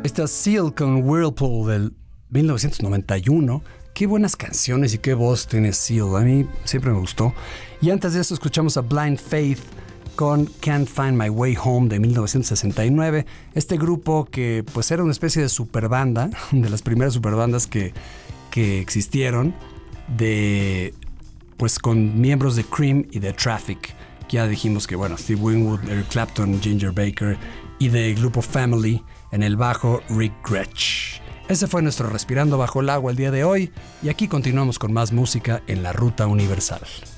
Esta Seal con Whirlpool del 1991. Qué buenas canciones y qué voz tiene Seal. A mí siempre me gustó. Y antes de eso escuchamos a Blind Faith con Can't Find My Way Home de 1969. Este grupo que pues era una especie de superbanda, de las primeras superbandas que existieron, pues con miembros de Cream y de Traffic. Ya dijimos que bueno, Steve Winwood, Eric Clapton, Ginger Baker, y del grupo Family en el bajo Rick Gretsch. Ese fue nuestro Respirando Bajo el Agua el día de hoy, y aquí continuamos con más música en la Ruta Universal.